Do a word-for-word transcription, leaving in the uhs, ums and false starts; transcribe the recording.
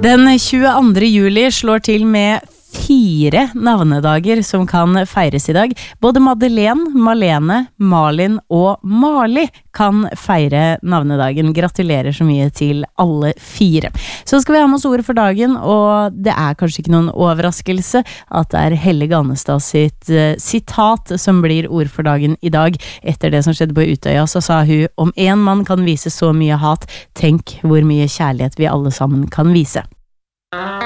Den tjueandre juli slår til med fire navnedager som kan feires i dag. Både Madeleine, Malene, Malin og Mali kan feire navnedagen. Gratulerer så mye til alle fire. Så skal vi ha med oss ordet for dagen, og det er kanskje ikke noen overraskelse at det er Helle Gannestad sitt uh, sitat som blir ord for dagen i dag. Etter det som skjedde på Utøya, så sa hun: om en mann kan vise så mye hat, tenk hvor mye kjærlighet vi alle sammen kan vise.